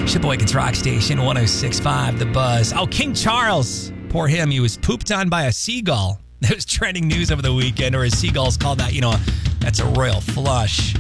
Sheboygan's Rock Station 106.5 The Buzz. Oh, King Charles. Poor him. He was pooped on by a seagull. That was trending news over the weekend, or as seagulls call that, that's a royal flush.